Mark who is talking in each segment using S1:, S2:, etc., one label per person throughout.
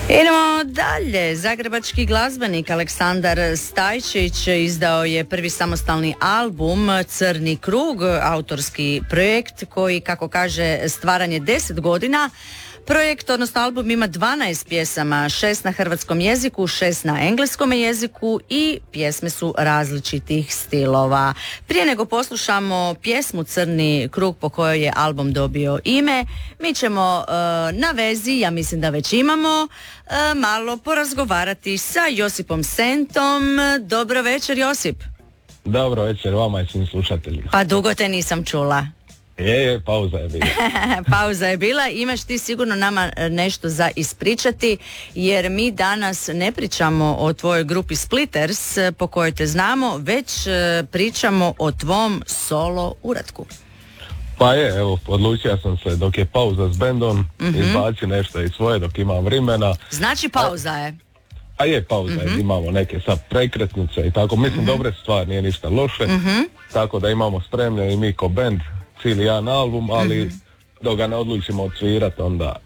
S1: Idemo dalje. Zagrebački glazbenik Aleksandar Stajčić izdao je prvi samostalni album Crni krug, autorski projekt koji, kako kaže, stvaran je 10 godina. Projekt, odnosno album, ima 12 pjesama, 6 na hrvatskom jeziku, 6 na engleskom jeziku i pjesme su različitih stilova. Prije nego poslušamo pjesmu Crni krug po kojoj je album dobio ime, mi ćemo na vezi, ja mislim da već imamo, malo porazgovarati sa Josipom Sentom. Dobro večer, Josip.
S2: Dobro večer vama i svim slušateljima.
S1: Pa dugo te nisam čula.
S2: Pauza je bila.
S1: Pauza je bila. Imaš ti sigurno nama nešto za ispričati, jer mi danas ne pričamo o tvojoj grupi Splitters po kojoj te znamo, već pričamo o tvom solo uratku.
S2: Pa evo, odlučio sam se dok je pauza s bendom, izbaci nešto iz svoje dok imam vremena.
S1: Znači pauza je?
S2: A je pauza, imamo neke sad prekretnice i tako, mislim dobre stvari, nije ništa loše, tako da imamo spremno i mi ko bend cijeli jedan album, ali dok ga ne odlučimo odsvirat, onda...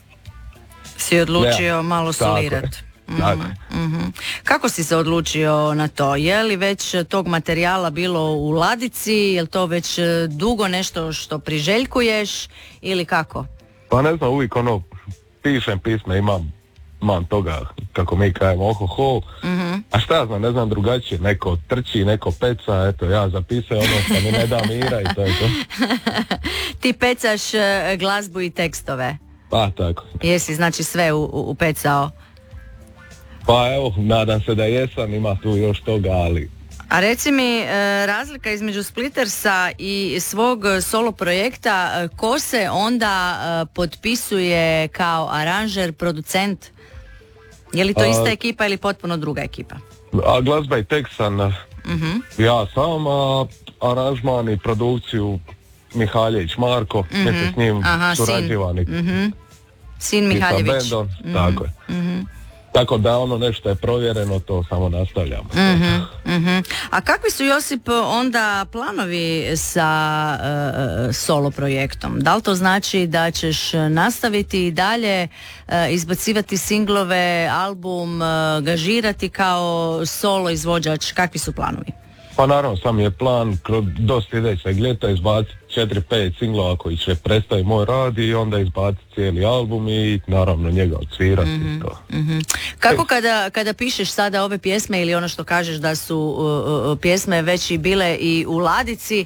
S1: Si odlučio malo solirat.
S2: Tako.
S1: Kako si se odlučio na to? Je li već tog materijala bilo u ladici? Je li to već dugo nešto što priželjkuješ ili kako?
S2: Pa ne znam, uvijek pišem pisme, imam toga, kako mi kažemo, ohoho, a šta ja znam, ne znam drugačije, neko trči, neko peca, eto, ja zapisao ono što mi ne da mira i to je to.
S1: Ti pecaš glazbu i tekstove?
S2: Pa, tako.
S1: Jesi, znači sve upecao?
S2: Pa evo, nadam se da jesam, ima tu još toga, ali...
S1: A reci mi, razlika između Splittersa i svog solo projekta, ko se onda potpisuje kao aranžer, producent? Je li to ista ekipa ili potpuno druga ekipa?
S2: A glazba i tekst sam ja sam, a aranžman i produkciju Mihaljević Marko, mi se s njim surađivani.
S1: Sin Mihaljević.
S2: Bendom, tako je. Tako da ono nešto je provjereno, to samo nastavljamo.
S1: A kakvi su, Josip, onda planovi sa solo projektom? Da li to znači da ćeš nastaviti i dalje izbacivati singlove, album, gažirati kao solo izvođač? Kakvi su planovi?
S2: Pa naravno, sam je plan do sljedećeg ljeta izbaciti 4-5 singlova koji će predstaviti moj rad i onda izbaciti cijeli album i naravno njega odsvirati.
S1: Kako kada pišeš sada ove pjesme ili ono što kažeš da su pjesme već i bile i u ladici,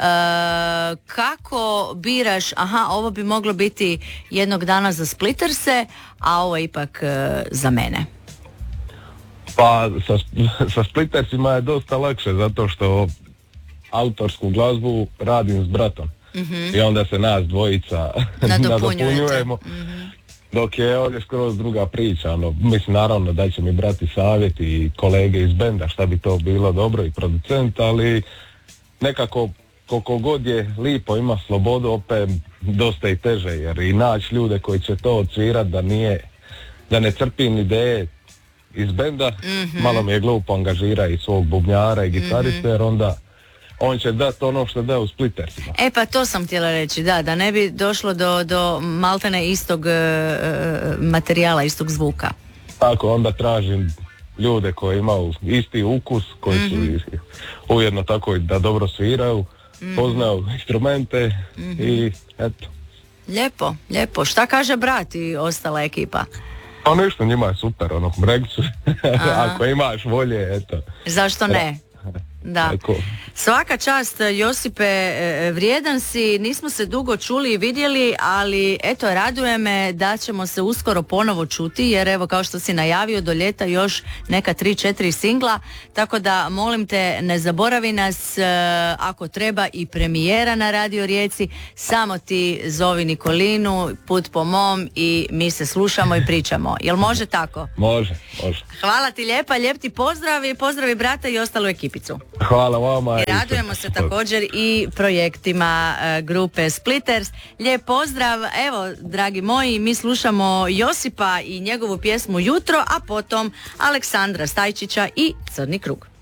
S1: kako biraš, ovo bi moglo biti jednog dana za Splitterse, a ovo ipak za mene?
S2: Pa sa Splittersima je dosta lakše zato što autorsku glazbu radim s bratom i onda se nas dvojica nadopunjujemo, dok je ovdje skroz druga priča. Mislim naravno da će mi brati savjet i kolege iz benda šta bi to bilo dobro i producent, ali nekako koliko god je lipo, ima slobodu, opet dosta i teže, jer i naći ljude koji će to odsvirat da ne crpim ideje iz benda, malo mi je glupo angažira i svog bubnjara i gitariste, jer onda on će dati ono što da u Splittersima.
S1: Pa to sam htjela reći, da ne bi došlo do maltene istog materijala, istog zvuka.
S2: Tako, onda tražim ljude koji imaju isti ukus, koji su ujedno tako da dobro sviraju, poznaju instrumente i eto.
S1: Lijepo. Šta kaže brat i ostala ekipa?
S2: Pa nešto, njima je super, rekli su, ako imaš volje, eto.
S1: Zašto ne? Da. Tako. Svaka čast, Josipe, vrijedan si, nismo se dugo čuli i vidjeli, ali eto, raduje me da ćemo se uskoro ponovo čuti, jer evo, kao što si najavio, do ljeta još neka 3-4 singla, tako da molim te, ne zaboravi nas, ako treba i premijera na Radio Rijeci, samo ti zovi Nikolinu, put po mom i mi se slušamo i pričamo. Jel može tako?
S2: Može.
S1: Hvala ti lijepa, lijep ti pozdravi brata i ostalu ekipicu.
S2: Hvala vama.
S1: I radujemo se također i projektima grupe Splitters. Lijep pozdrav, evo dragi moji, mi slušamo Josipa i njegovu pjesmu Jutro, a potom Aleksandra Stajčića i Crni krug.